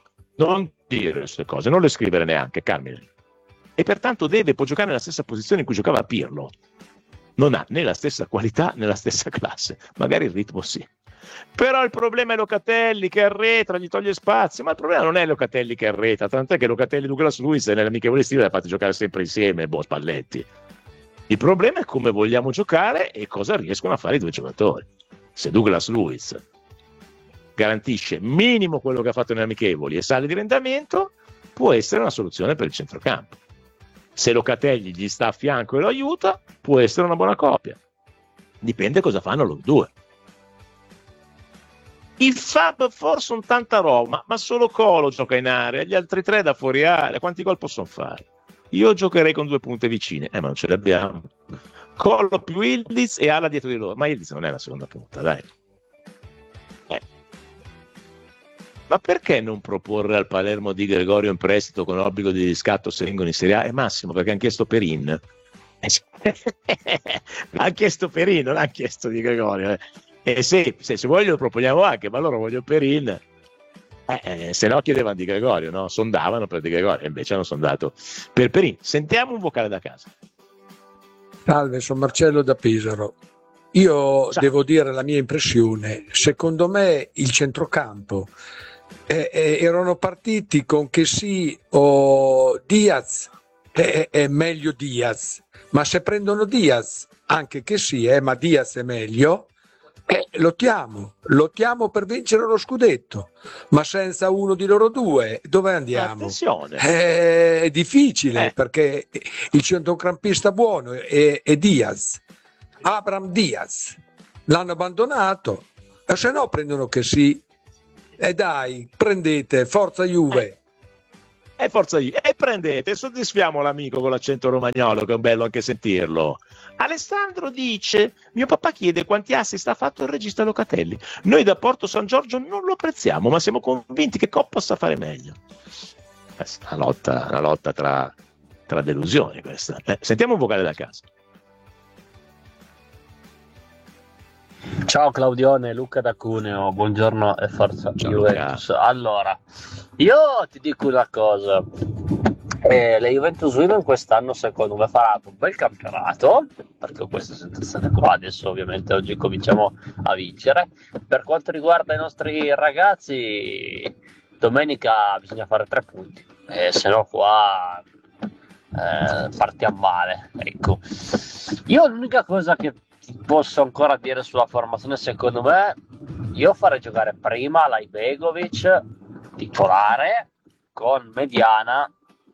queste cose, non le scrivere neanche, Carmine. E pertanto può giocare nella stessa posizione in cui giocava Pirlo. Non ha né la stessa qualità né la stessa classe, magari il ritmo sì. Però il problema è Locatelli che arretra, gli toglie spazio. Ma il problema non è Locatelli che arretra, tant'è che Locatelli e Douglas Luiz nelle amichevoli estive li ha fatti giocare sempre insieme, Spalletti. Il problema è come vogliamo giocare e cosa riescono a fare i due giocatori. Se Douglas Luiz garantisce minimo quello che ha fatto nelle amichevoli e sale di rendimento, può essere una soluzione per il centrocampo. Se Locatelli gli sta a fianco e lo aiuta, può essere una buona coppia. Dipende cosa fanno loro due. Il Fab forse sono tanta roba, ma solo Colo gioca in area, gli altri tre da fuori area, quanti gol possono fare? Io giocherei con 2 punte vicine, ma non ce le abbiamo. Colo più Ildiz e Ala dietro di loro, ma Ildiz non è la seconda punta, dai. Ma perché non proporre al Palermo Di Gregorio in prestito con obbligo di riscatto se vengono in Serie A? È Massimo, perché hanno chiesto Perin. Ha chiesto Perin, non ha chiesto Di Gregorio. E se voglio lo proponiamo anche, ma loro vogliono Perin. Se no chiedevano Di Gregorio, no? Sondavano per Di Gregorio, invece hanno sondato per Perin. Sentiamo un vocale da casa. Salve, sono Marcello da Pesaro. Io devo dire la mia impressione. Secondo me il centrocampo erano partiti con che sì o Diaz è meglio Diaz, ma se prendono Diaz anche che sì, ma Diaz è meglio, lottiamo per vincere lo scudetto, ma senza uno di loro due dove andiamo? Attenzione. È difficile perché il centrocampista buono è Diaz, Abraham Diaz, l'hanno abbandonato, e se no prendono che sì. E dai, prendete, forza Juve. Forza Juve. E prendete, soddisfiamo l'amico con l'accento romagnolo, che è bello anche sentirlo. Alessandro dice: mio papà chiede quanti assist ha fatto il regista Locatelli. Noi da Porto San Giorgio non lo apprezziamo, ma siamo convinti che Cop possa fare meglio. Una lotta tra delusioni questa. Sentiamo un vocale da casa. Ciao Claudione, Luca da Cuneo, buongiorno e forza Juventus. Allora, io ti dico una cosa, le Juventus Women quest'anno secondo me faranno un bel campionato, perché ho questa sensazione qua, adesso ovviamente oggi cominciamo a vincere. Per quanto riguarda i nostri ragazzi, domenica bisogna fare 3 punti, se no qua partiamo male, ecco. Io l'unica cosa che posso ancora dire sulla formazione, secondo me, io farei giocare prima Laibegovic titolare con Mediana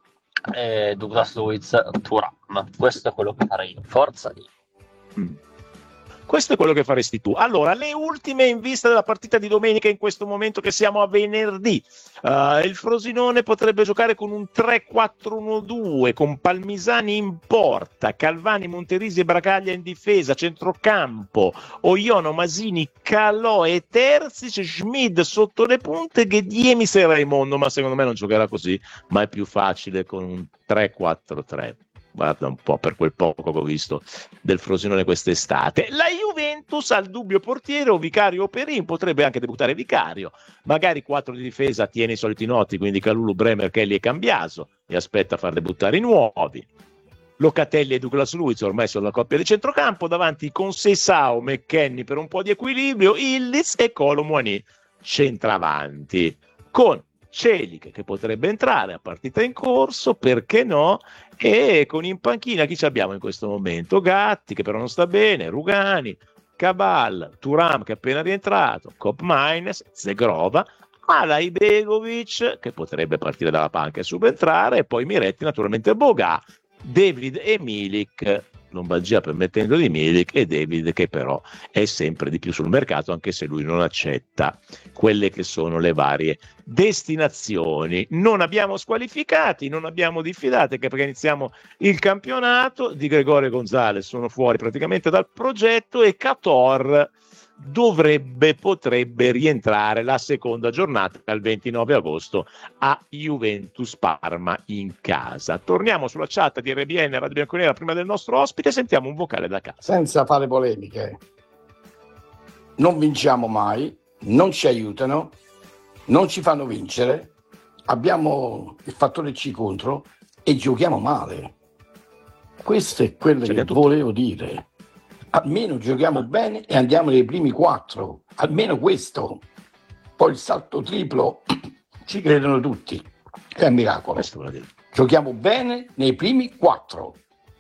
e Douglas Luiz Thuram. Questo è quello che farei io. Forza lì. Questo è quello che faresti tu. Allora, le ultime in vista della partita di domenica, in questo momento che siamo a venerdì. Il Frosinone potrebbe giocare con un 3-4-1-2, con Palmisani in porta, Calvani, Monterisi e Bragaglia in difesa, centrocampo, Oiono, Masini, Calò e Terzic, Schmid sotto le punte, Ghediemis e Raimondo, ma secondo me non giocherà così, ma è più facile con un 3-4-3. Guarda un po', per quel poco che ho visto del Frosinone quest'estate. La Juventus ha il dubbio portiere o Vicario o Perin, potrebbe anche debuttare Vicario, magari 4 di difesa, tiene i soliti noti, quindi Calulu, Bremer, Kelly e Cambiaso, e aspetta a far debuttare i nuovi. Locatelli e Douglas Luiz ormai sono la coppia di centrocampo, davanti con Seisao, McKennie per un po' di equilibrio, Ildiz e Kolo Muani centravanti, con Celik che potrebbe entrare a partita in corso, perché no, e con in panchina chi ci abbiamo in questo momento? Gatti che però non sta bene, Rugani, Cabal, Thuram che è appena rientrato, Koopmeiners, Zegrova, Alaibegovic che potrebbe partire dalla panca e subentrare, e poi Miretti, naturalmente Boga, David e Milik, Lombardia permettendo di Milik, e David che però è sempre di più sul mercato, anche se lui non accetta quelle che sono le varie destinazioni. Non abbiamo squalificati, non abbiamo diffidate, che perché iniziamo il campionato. Di Gregorio e Gonzalez sono fuori praticamente dal progetto, e Cator potrebbe rientrare la seconda giornata il 29 agosto a Juventus Parma in casa. Torniamo sulla chat di RBN Radio Bianconera prima del nostro ospite, sentiamo un vocale da casa. Senza fare polemiche, non vinciamo mai, non ci aiutano, non ci fanno vincere, abbiamo il fattore C contro e giochiamo male. Questo è quello che volevo dire. Almeno giochiamo bene e andiamo nei primi 4, almeno questo. Poi il salto triplo ci credono tutti, è un miracolo. Giochiamo bene nei primi 4.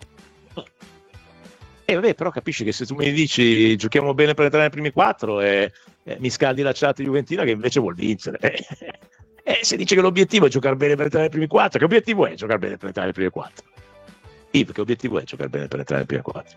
Vabbè, però capisci che se tu mi dici giochiamo bene per entrare nei primi 4 mi scaldi la chat juventina che invece vuol vincere. Se dice che l'obiettivo è giocare bene per entrare nei primi 4, che obiettivo è giocare bene per entrare nei primi 4? Che obiettivo è giocare bene per entrare nei primi 4?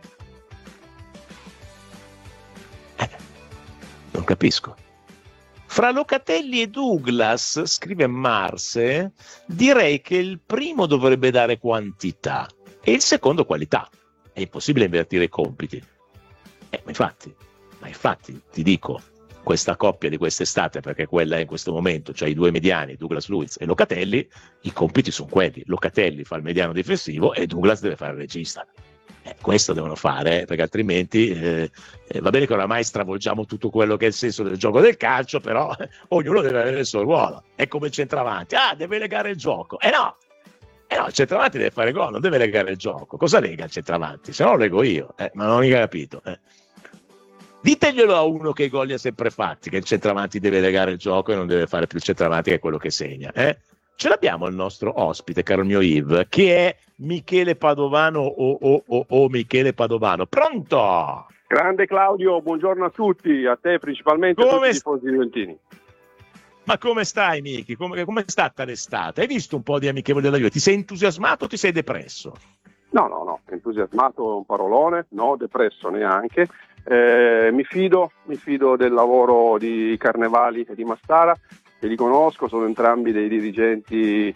Non capisco. Fra Locatelli e Douglas, scrive Marse, direi che il primo dovrebbe dare quantità e il secondo qualità. È impossibile invertire i compiti. Ma infatti ti dico, questa coppia di quest'estate, perché quella è in questo momento, cioè i due mediani, Douglas Luiz e Locatelli, i compiti sono quelli. Locatelli fa il mediano difensivo e Douglas deve fare il regista. Questo devono fare, perché altrimenti va bene che oramai stravolgiamo tutto quello che è il senso del gioco del calcio, però ognuno deve avere il suo ruolo. È come il centravanti, deve legare il gioco. No, il centravanti deve fare gol, non deve legare il gioco. Cosa lega il centravanti? Se no lo leggo io, ma non ho mica capito. Diteglielo a uno che i gol li ha sempre fatti, che il centravanti deve legare il gioco e non deve fare più il centravanti, che è quello che segna. Ce l'abbiamo il nostro ospite, caro mio Yves, che è Michele Padovano o Michele Padovano. Pronto? Grande Claudio, buongiorno a tutti, a te principalmente, a tutti i tifosi juventini. Ma come stai, Michi? Come è stata l'estate? Hai visto un po' di amichevoli della Juve? Ti sei entusiasmato o ti sei depresso? No, entusiasmato è un parolone, no, depresso neanche. Mi fido del lavoro di Carnevali e di Mastara, che li conosco, sono entrambi dei dirigenti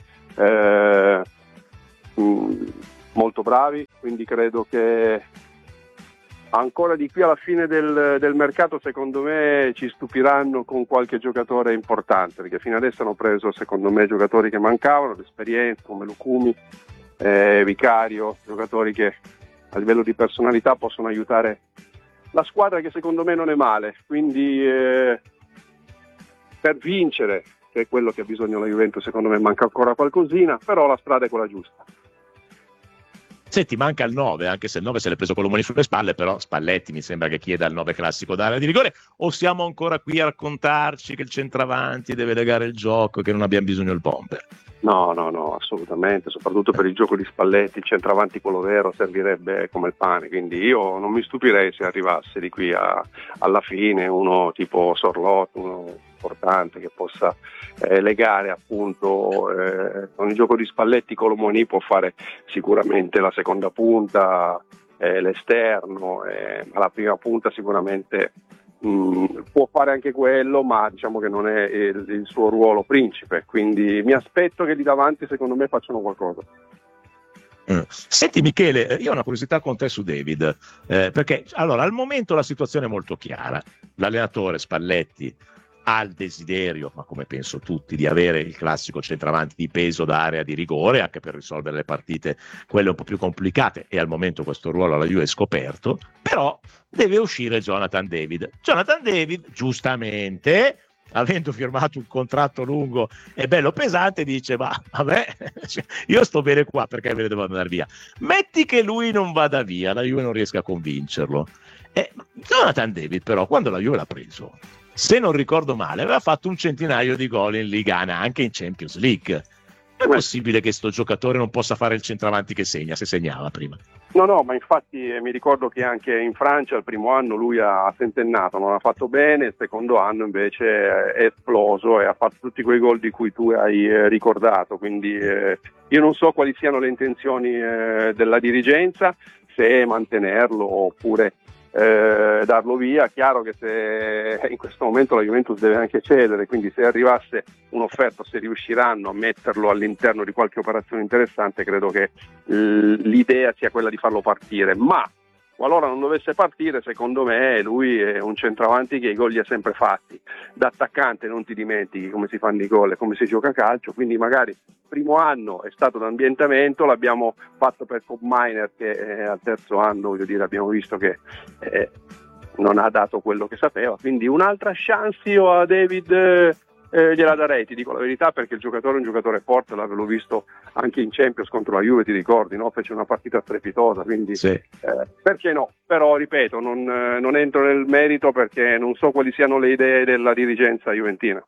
molto bravi, quindi credo che ancora di qui alla fine del mercato secondo me ci stupiranno con qualche giocatore importante, perché fino adesso hanno preso secondo me giocatori che mancavano, l'esperienza come Lucumi, Vicario, giocatori che a livello di personalità possono aiutare la squadra, che secondo me non è male, quindi per vincere, che è quello che ha bisogno la Juventus, secondo me manca ancora qualcosina, però la strada è quella giusta. Senti, manca il 9, anche se il 9 se l'è preso Colomoni sulle spalle, però Spalletti mi sembra che chieda il 9 classico d'area di rigore, o siamo ancora qui a raccontarci che il centravanti deve legare il gioco e che non abbiamo bisogno del bomber? No, assolutamente, soprattutto per il gioco di Spalletti, il centravanti quello vero servirebbe come il pane, quindi io non mi stupirei se arrivasse di qui alla fine uno tipo Sorloth, uno importante che possa legare appunto con il gioco di Spalletti. Colomoni può fare sicuramente la seconda punta, l'esterno, ma la prima punta sicuramente può fare anche quello, ma diciamo che non è il suo ruolo principe, quindi mi aspetto che lì davanti secondo me facciano qualcosa. Senti Michele, io ho una curiosità con te su David, perché allora al momento la situazione è molto chiara, l'allenatore Spalletti ha il desiderio, ma come penso tutti, di avere il classico centravanti di peso d'area di rigore, anche per risolvere le partite quelle un po' più complicate, e al momento questo ruolo alla Juve è scoperto, però deve uscire Jonathan David, giustamente, avendo firmato un contratto lungo e bello pesante, dice ma vabbè, io sto bene qua, perché me ne devo andare via? Metti che lui non vada via, la Juve non riesca a convincerlo. Jonathan David però, quando la Juve l'ha preso, se non ricordo male, aveva fatto un centinaio di gol in Ligana, anche in Champions League. È possibile che sto giocatore non possa fare il centravanti che segna, se segnava prima? No, ma infatti mi ricordo che anche in Francia il primo anno lui ha tentennato, non ha fatto bene, il secondo anno invece è esploso e ha fatto tutti quei gol di cui tu hai ricordato, quindi io non so quali siano le intenzioni della dirigenza, se mantenerlo oppure darlo via. Chiaro che se in questo momento la Juventus deve anche cedere, quindi se arrivasse un'offerta, se riusciranno a metterlo all'interno di qualche operazione interessante, credo che l'idea sia quella di farlo partire, ma qualora non dovesse partire, secondo me lui è un centravanti che i gol li ha sempre fatti, da attaccante non ti dimentichi come si fanno i gol e come si gioca a calcio, quindi magari primo anno è stato d'ambientamento, l'abbiamo fatto per Cobb Miner, che al terzo anno, voglio dire, abbiamo visto che non ha dato quello che sapeva, quindi un'altra chance io a David gliela darei, ti dico la verità, perché il giocatore è un giocatore forte, l'avevo visto anche in Champions contro la Juve, ti ricordi, no? Fece una partita strepitosa, quindi sì. Perché no? Però ripeto, non entro nel merito perché non so quali siano le idee della dirigenza juventina.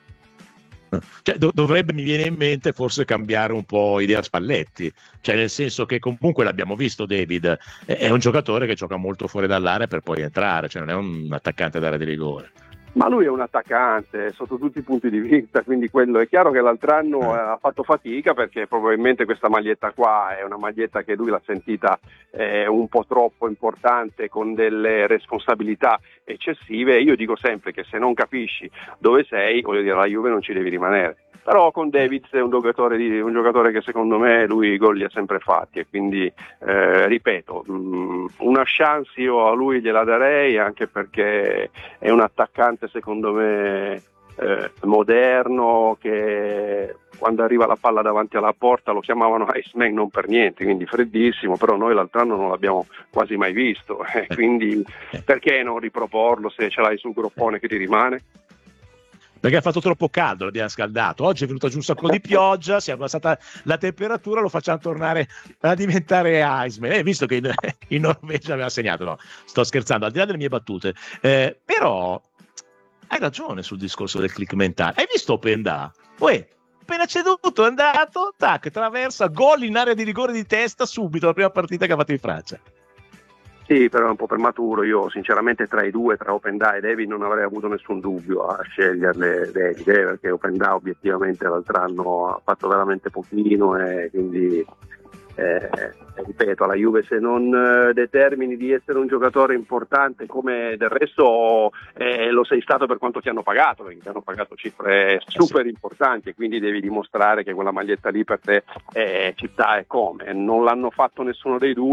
Cioè, dovrebbe, mi viene in mente, forse cambiare un po' idea Spalletti, cioè nel senso che comunque l'abbiamo visto, David è un giocatore che gioca molto fuori dall'area per poi entrare, cioè non è un attaccante d'area di rigore. Ma lui è un attaccante sotto tutti i punti di vista, quindi quello è chiaro che l'altro anno ha fatto fatica, perché probabilmente questa maglietta qua è una maglietta che lui l'ha sentita un po' troppo importante, con delle responsabilità eccessive. Io dico sempre che se non capisci dove sei, voglio dire, alla Juve non ci devi rimanere. Però con Davids è un giocatore che secondo me lui i gol li ha sempre fatti, e quindi ripeto, una chance io a lui gliela darei, anche perché è un attaccante elegante, secondo me moderno, che quando arriva la palla davanti alla porta lo chiamavano Iceman non per niente, quindi freddissimo, però noi l'altro anno non l'abbiamo quasi mai visto, quindi perché non riproporlo se ce l'hai sul groppone che ti rimane? Perché ha fatto troppo caldo, l'abbiamo scaldato. Oggi è venuta giù un sacco di pioggia, si è abbassata la temperatura, lo facciamo tornare a diventare Iceman. Visto che in Norvegia aveva segnato, no, sto scherzando, al di là delle mie battute, però hai ragione sul discorso del click mentale. Hai visto Openda? Appena ceduto, è andato, tac, traversa, gol in area di rigore di testa subito, la prima partita che ha fatto in Francia. Sì, però è un po' prematuro. Io sinceramente tra i due, tra Openda e David, non avrei avuto nessun dubbio a sceglierle David, perché Openda obiettivamente l'altro anno ha fatto veramente pochino e quindi ripeto, alla Juve se non determini di essere un giocatore importante come del resto lo sei stato per quanto ti hanno pagato, perché ti hanno pagato cifre super importanti e quindi devi dimostrare che quella maglietta lì per te ci sta e come. Non l'hanno fatto nessuno dei due.